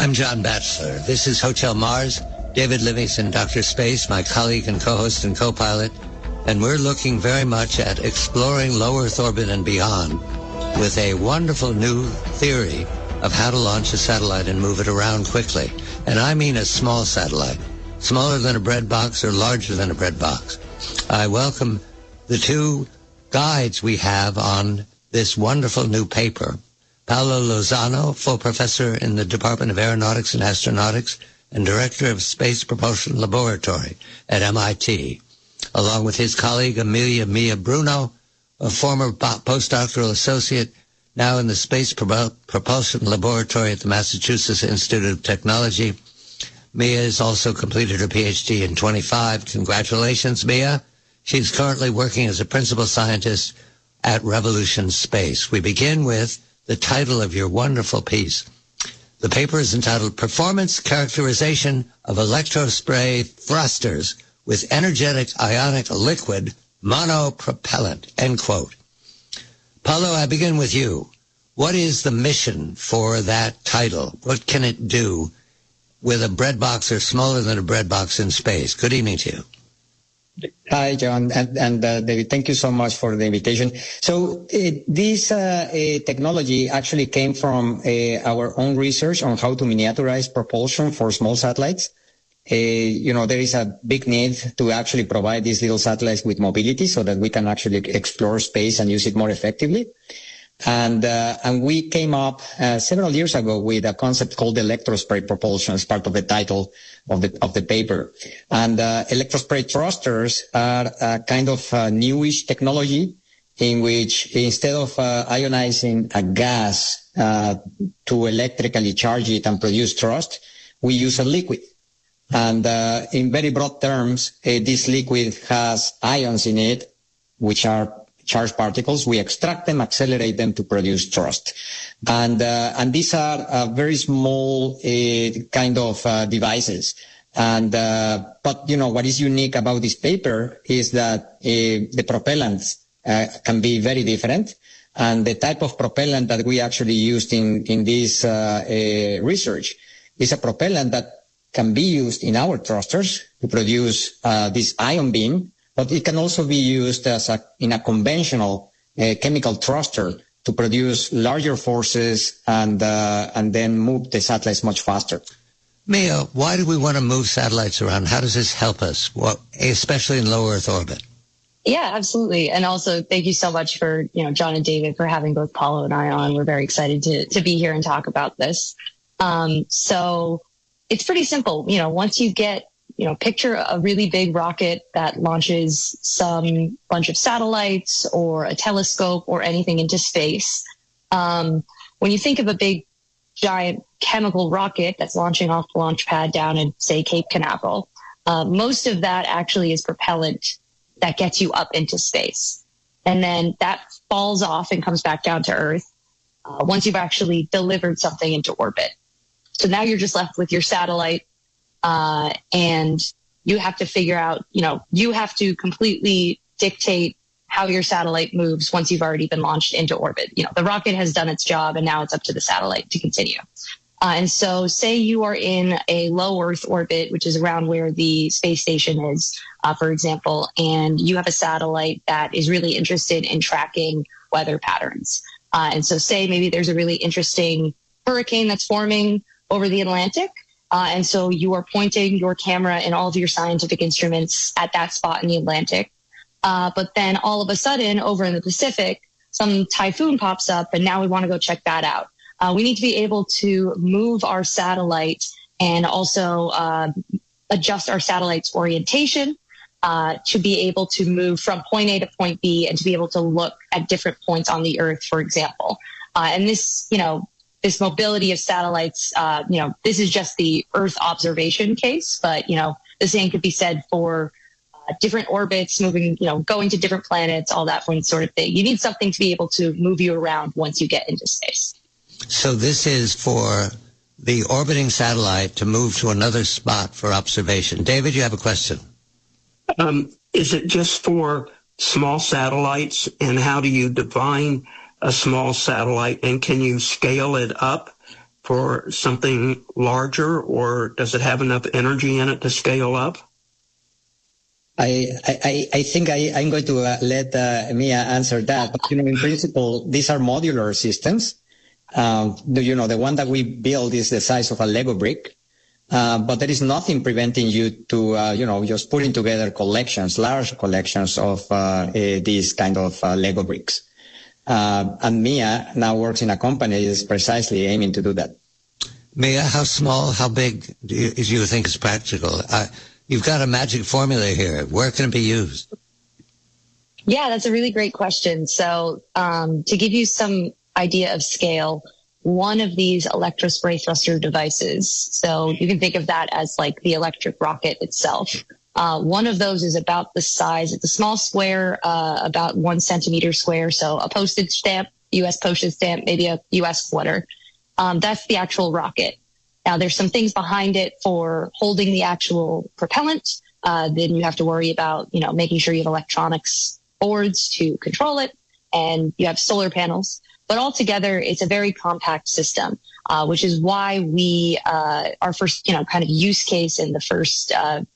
I'm John Batchelor. This is Hotel Mars. David Livingston, Dr. Space, my colleague and co-host and co-pilot. And we're looking very much at exploring low Earth orbit and beyond with a wonderful new theory of how to launch a satellite and move it around quickly. And I mean a small satellite, smaller than a bread box or larger than a bread box. I welcome the two guides we have on this wonderful new paper. Paolo Lozano, full professor in the Department of Aeronautics and Astronautics and director of Space Propulsion Laboratory at MIT, along with his colleague Amelia Mia Bruno, a former postdoctoral associate, now in the Space Propulsion Laboratory at the Massachusetts Institute of Technology. Mia has also completed her PhD in 25. Congratulations, Mia. She's currently working as a principal scientist at Revolution Space. We begin with the title of your wonderful piece. The paper is entitled Performance Characterization of Electrospray Thrusters with Energetic Ionic Liquid Monopropellant, end quote. Paolo, I begin with you. What is the mission for that title? What can it do with a bread box or smaller than a bread box in space? Good evening to you. Hi, John, and David, thank you so much for the invitation. So this technology actually came from our own research on how to miniaturize propulsion for small satellites. There is a big need to actually provide these little satellites with mobility so that we can actually explore space and use it more effectively. And we came up several years ago with a concept called electrospray propulsion as part of the title of the paper. And electrospray thrusters are a kind of newish technology in which instead of ionizing a gas to electrically charge it and produce thrust, we use a liquid. And in very broad terms, this liquid has ions in it, which are charged particles. We extract them, accelerate them to produce thrust. And these are very small kind of devices. And but what is unique about this paper is that the propellants can be very different. And the type of propellant that we actually used in this research is a propellant that can be used in our thrusters to produce this ion beam, but it can also be used in a conventional chemical thruster to produce larger forces and then move the satellites much faster. Mia, why do we want to move satellites around? How does this help us, especially in low Earth orbit? Yeah, absolutely. And also, thank you so much for, John and David for having both Paolo and I on. We're very excited to be here and talk about this. So it's pretty simple. Once you get, picture a really big rocket that launches some bunch of satellites or a telescope or anything into space. When you think of a big, giant chemical rocket that's launching off the launch pad down in, say, Cape Canaveral, most of that actually is propellant that gets you up into space. And then that falls off and comes back down to Earth once you've actually delivered something into orbit. So now you're just left with your satellite, and you have to figure out, you have to completely dictate how your satellite moves once you've already been launched into orbit. The rocket has done its job and now it's up to the satellite to continue. And so say you are in a low Earth orbit, which is around where the space station is, for example, and you have a satellite that is really interested in tracking weather patterns. And so say maybe there's a really interesting hurricane that's forming over the Atlantic. And so you are pointing your camera and all of your scientific instruments at that spot in the Atlantic. But then all of a sudden over in the Pacific, some typhoon pops up and now we want to go check that out. We need to be able to move our satellite and also adjust our satellite's orientation to be able to move from point A to point B and to be able to look at different points on the Earth, for example. And this, this mobility of satellites, this is just the Earth observation case, but, the same could be said for different orbits, moving, going to different planets, all that fun sort of thing. You need something to be able to move you around once you get into space. So this is for the orbiting satellite to move to another spot for observation. David, you have a question. Is it just for small satellites, and how do you define a small satellite, and can you scale it up for something larger, or does it have enough energy in it to scale up? I think I'm going to let Mia answer that. But, in principle, these are modular systems. The one that we build is the size of a Lego brick. But there is nothing preventing you to, just putting together large collections of these kind of Lego bricks. And Mia now works in a company that is precisely aiming to do that. Mia, how small, how big do you think is practical? You've got a magic formula here. Where can it be used? Yeah, that's a really great question. So to give you some idea of scale, one of these electrospray thruster devices, so you can think of that as like the electric rocket itself. One of those is about the size, it's a small square, about 1 centimeter square. So a postage stamp, U.S. postage stamp, maybe a U.S. footer. That's the actual rocket. Now there's some things behind it for holding the actual propellant. Then you have to worry about, making sure you have electronics boards to control it, and you have solar panels. But altogether, it's a very compact system, which is why our first, kind of use case and the first,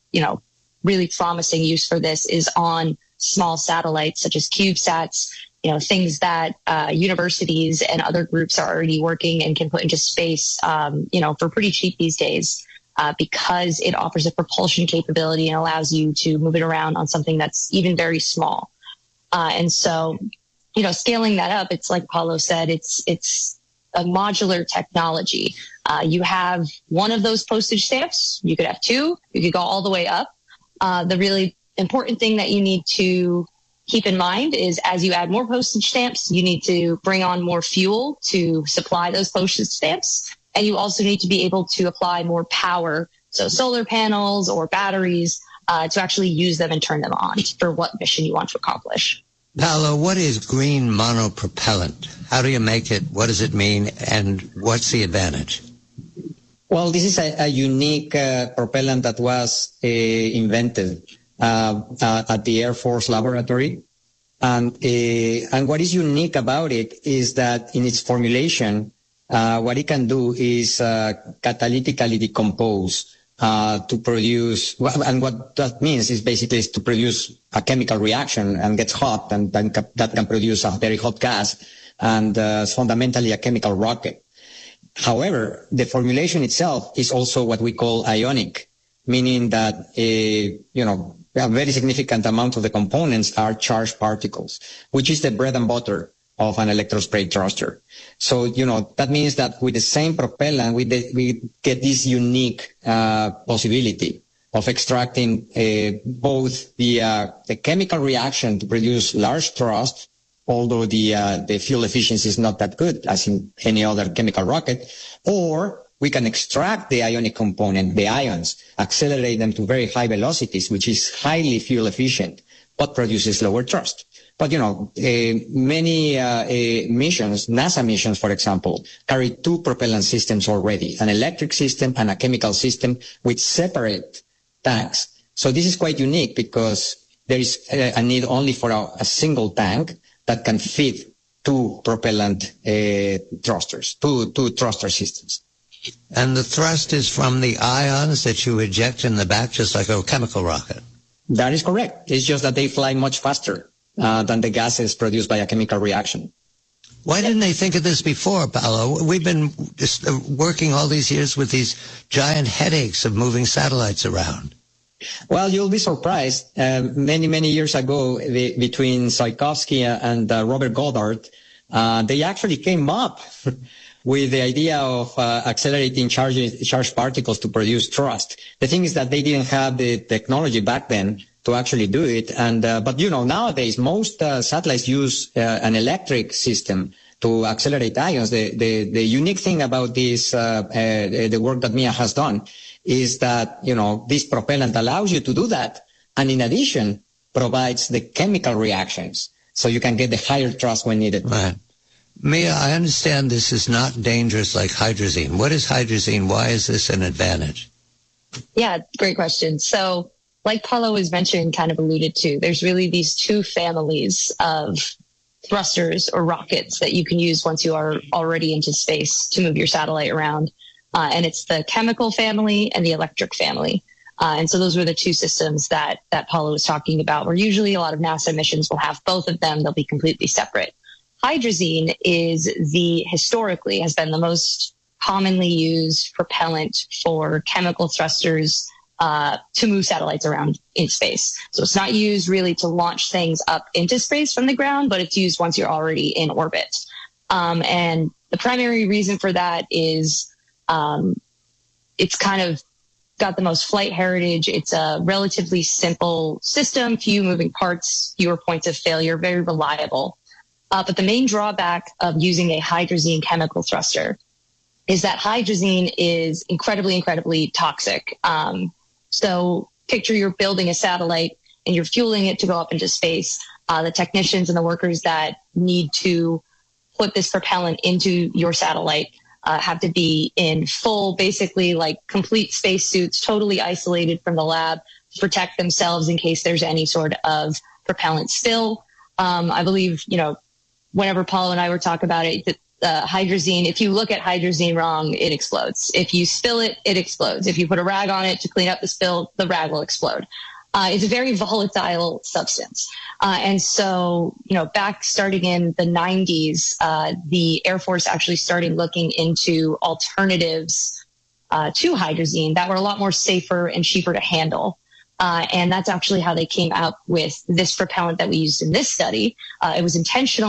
really promising use for this is on small satellites such as CubeSats, things that universities and other groups are already working and can put into space, for pretty cheap these days, because it offers a propulsion capability and allows you to move it around on something that's even very small. And so, scaling that up, it's like Paulo said, it's a modular technology. You have one of those postage stamps. You could have two. You could go all the way up. The really important thing that you need to keep in mind is as you add more postage stamps, you need to bring on more fuel to supply those postage stamps. And you also need to be able to apply more power, so solar panels or batteries, to actually use them and turn them on for what mission you want to accomplish. Paulo, what is green monopropellant? How do you make it? What does it mean? And what's the advantage? Well, this is a unique propellant that was invented at the Air Force Laboratory. And what is unique about it is that in its formulation, what it can do is catalytically decompose to produce, and what that means is basically to produce a chemical reaction and gets hot, and then that can produce a very hot gas, and it's fundamentally a chemical rocket. However, the formulation itself is also what we call ionic, meaning that a very significant amount of the components are charged particles, which is the bread and butter of an electrospray thruster. So, that means that with the same propellant, we get this unique possibility of extracting both the chemical reaction to produce large thrust, although the fuel efficiency is not that good as in any other chemical rocket, or we can extract the ionic component, the ions, accelerate them to very high velocities, which is highly fuel efficient, but produces lower thrust. But, many missions, NASA missions, for example, carry two propellant systems already, an electric system and a chemical system with separate tanks. So this is quite unique because there is a need only for a single tank that can fit two propellant thrusters, two thruster systems. And the thrust is from the ions that you eject in the back, just like a chemical rocket. That is correct. It's just that they fly much faster than the gases produced by a chemical reaction. Why didn't they think of this before, Paulo? We've been just working all these years with these giant headaches of moving satellites around. Well, you'll be surprised. Many, many years ago, between Tsiolkovsky and Robert Goddard, they actually came up with the idea of accelerating charged particles to produce thrust. The thing is that they didn't have the technology back then to actually do it. But nowadays, most satellites use an electric system to accelerate ions. The unique thing about this, the work that Mia has done, is that, this propellant allows you to do that. And in addition, provides the chemical reactions. So you can get the higher thrust when needed. Right. Mia, I understand this is not dangerous like hydrazine. What is hydrazine? Why is this an advantage? Yeah, great question. So like Paulo was mentioning, kind of alluded to, there's really these two families of thrusters or rockets that you can use once you are already into space to move your satellite around. And it's the chemical family and the electric family. And so those were the two systems that Paula was talking about, where usually a lot of NASA missions will have both of them. They'll be completely separate. Hydrazine historically has been the most commonly used propellant for chemical thrusters to move satellites around in space. So it's not used really to launch things up into space from the ground, but it's used once you're already in orbit. And the primary reason for that is it's kind of got the most flight heritage. It's a relatively simple system, few moving parts, fewer points of failure, very reliable. But the main drawback of using a hydrazine chemical thruster is that hydrazine is incredibly, incredibly toxic. So picture you're building a satellite and you're fueling it to go up into space. The technicians and the workers that need to put this propellant into your satellite have to be in full, basically like complete spacesuits, totally isolated from the lab to protect themselves in case there's any sort of propellant spill. I believe, whenever Paul and I were talking about it, hydrazine, if you look at hydrazine wrong, it explodes. If you spill it, it explodes. If you put a rag on it to clean up the spill, the rag will explode. It's a very volatile substance. And so, back starting in the 90s, the Air Force actually started looking into alternatives to hydrazine that were a lot more safer and cheaper to handle. And that's actually how they came out with this propellant that we used in this study. It was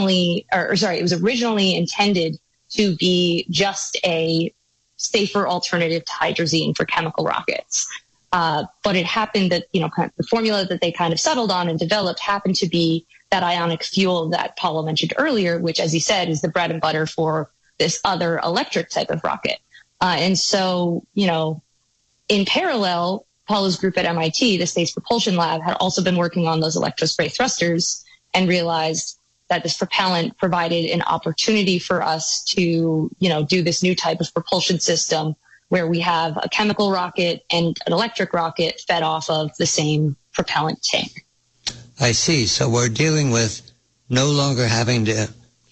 it was originally intended to be just a safer alternative to hydrazine for chemical rockets. But it happened that, kind of the formula that they kind of settled on and developed happened to be that ionic fuel that Paula mentioned earlier, which, as he said, is the bread and butter for this other electric type of rocket. And so, in parallel, Paula's group at MIT, the Space Propulsion Lab, had also been working on those electrospray thrusters and realized that this propellant provided an opportunity for us to, do this new type of propulsion system where we have a chemical rocket and an electric rocket fed off of the same propellant tank. I see. So we're dealing with no longer having to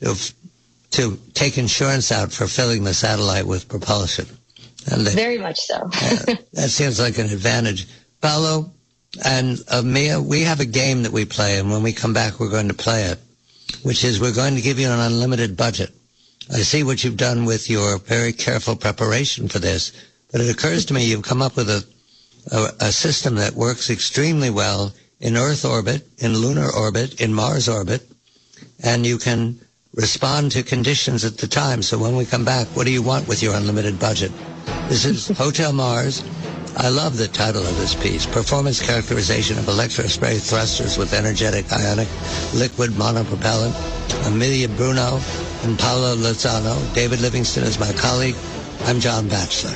take insurance out for filling the satellite with propulsion. Very much so. That seems like an advantage. Paolo and Mia, we have a game that we play, and when we come back, we're going to play it, which is we're going to give you an unlimited budget. I see what you've done with your very careful preparation for this, but it occurs to me you've come up with a system that works extremely well in Earth orbit, in lunar orbit, in Mars orbit, and you can respond to conditions at the time. So when we come back, what do you want with your unlimited budget? This is Hotel Mars. I love the title of this piece, Performance Characterization of Electrospray Thrusters with Energetic Ionic Liquid Monopropellant. Amelia Bruno and Paolo Lozano. David Livingston is my colleague. I'm John Batchelor.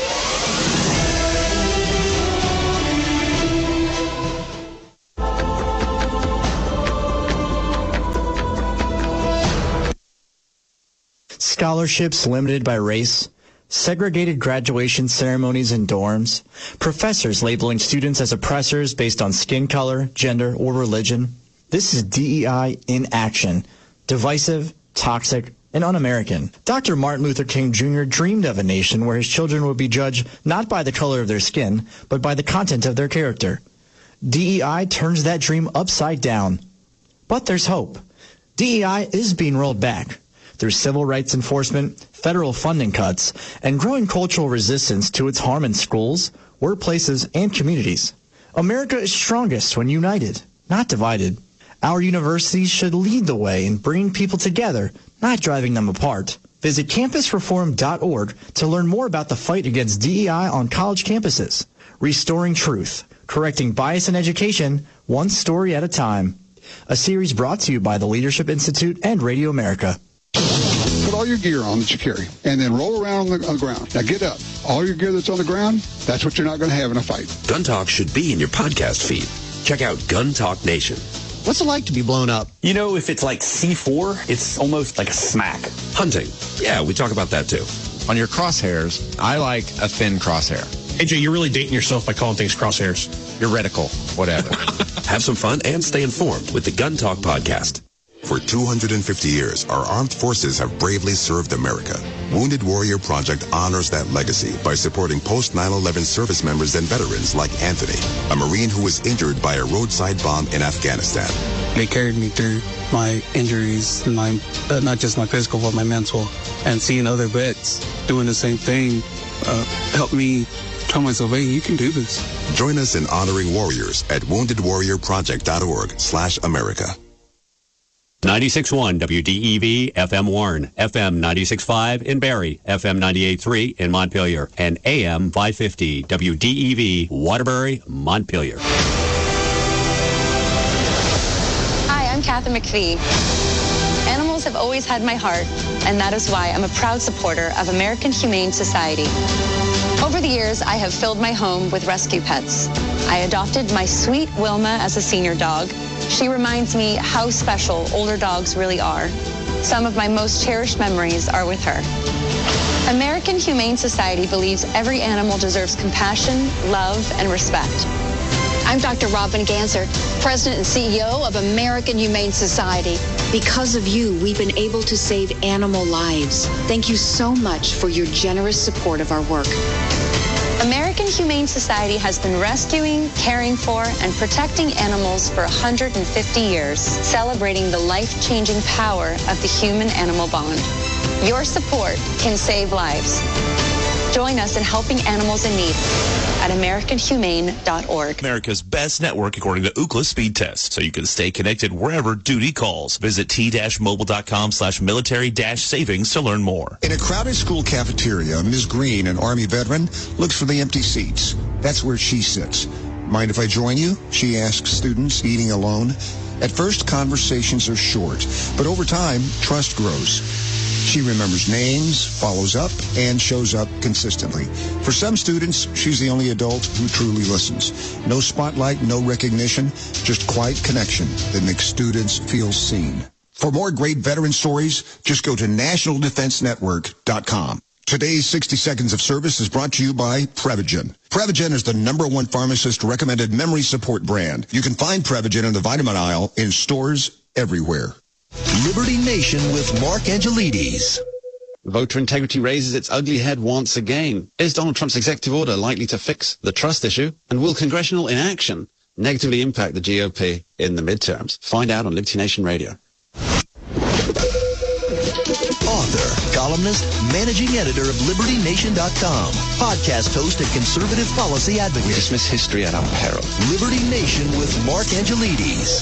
Scholarships limited by race, segregated graduation ceremonies in dorms, professors labeling students as oppressors based on skin color, gender, or religion. This is DEI in action. Divisive, toxic, and un-American. Dr. Martin Luther King Jr. dreamed of a nation where his children would be judged not by the color of their skin, but by the content of their character. DEI turns that dream upside down. But there's hope. DEI is being rolled back. Through civil rights enforcement, federal funding cuts, and growing cultural resistance to its harm in schools, workplaces, and communities. America is strongest when united, not divided. Our universities should lead the way in bringing people together, not driving them apart. Visit campusreform.org to learn more about the fight against DEI on college campuses. Restoring truth, correcting bias in education, one story at a time. A series brought to you by the Leadership Institute and Radio America. Put all your gear on that you carry, and then roll around on the ground. Now get up. All your gear that's on the ground, that's what you're not going to have in a fight. Gun Talk should be in your podcast feed. Check out Gun Talk Nation. What's it like to be blown up? If it's like C4, it's almost like a smack. Hunting. Yeah, we talk about that too. On your crosshairs, I like a thin crosshair. AJ, you're really dating yourself by calling things crosshairs. Your reticle, whatever. Have some fun and stay informed with the Gun Talk podcast. For 250 years, our armed forces have bravely served America. Wounded Warrior Project honors that legacy by supporting post-9/11 service members and veterans like Anthony, a Marine who was injured by a roadside bomb in Afghanistan. They carried me through my injuries, not just my physical, but my mental. And seeing other vets doing the same thing helped me tell myself, hey, you can do this. Join us in honoring warriors at woundedwarriorproject.org/America. 96.1 WDEV FM Warren, FM 96.5 in Barrie, FM 98.3 in Montpelier, and AM 550 WDEV Waterbury, Montpelier. Hi, I'm Kathy McPhee. Animals have always had my heart, and that is why I'm a proud supporter of American Humane Society. Over the years, I have filled my home with rescue pets. I adopted my sweet Wilma as a senior dog. She reminds me how special older dogs really are. Some of my most cherished memories are with her. American Humane Society believes every animal deserves compassion, love, and respect. I'm Dr. Robin Ganser, President and CEO of American Humane Society. Because of you, we've been able to save animal lives. Thank you so much for your generous support of our work. American Humane Society has been rescuing, caring for, and protecting animals for 150 years, celebrating the life-changing power of the human-animal bond. Your support can save lives. Join us in helping animals in need at AmericanHumane.org. America's best network according to Ookla speed test, so you can stay connected wherever duty calls. Visit t-mobile.com/military-savings to learn more. In a crowded school cafeteria, Ms. Green, an Army veteran, looks for the empty seats. That's where she sits. Mind if I join you? She asks students eating alone. At first, conversations are short, but over time, trust grows. She remembers names, follows up, and shows up consistently. For some students, she's the only adult who truly listens. No spotlight, no recognition, just quiet connection that makes students feel seen. For more great veteran stories, just go to nationaldefensenetwork.com. Today's 60 Seconds of Service is brought to you by Prevagen. Prevagen is the #1 pharmacist-recommended memory support brand. You can find Prevagen in the vitamin aisle in stores everywhere. Liberty Nation with Mark Angelides. Voter integrity raises its ugly head once again. Is Donald Trump's executive order likely to fix the trust issue? And will congressional inaction negatively impact the GOP in the midterms? Find out on Liberty Nation Radio. Author, columnist, managing editor of LibertyNation.com, podcast host and conservative policy advocate. We dismiss history at our peril. Liberty Nation with Mark Angelides.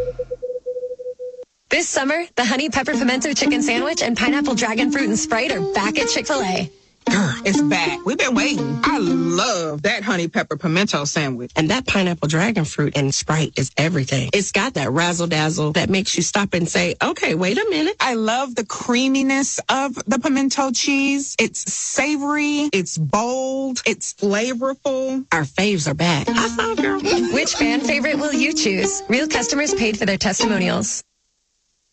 This summer, the Honey Pepper Pimento Chicken Sandwich and Pineapple Dragon Fruit and Sprite are back at Chick-fil-A. Girl, it's back. We've been waiting. I love that Honey Pepper Pimento Sandwich. And that Pineapple Dragon Fruit and Sprite is everything. It's got that razzle-dazzle that makes you stop and say, okay, wait a minute. I love the creaminess of the pimento cheese. It's savory. It's bold. It's flavorful. Our faves are back. I saw, girl. Which fan favorite will you choose? Real customers paid for their testimonials.